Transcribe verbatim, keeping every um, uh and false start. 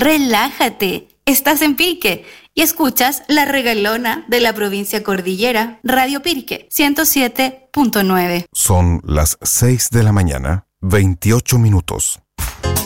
relájate. Estás en Pirque y escuchas La Regalona de la provincia Cordillera, Radio Pirque, ciento siete punto nueve. Son las seis de la mañana, veintiocho minutos.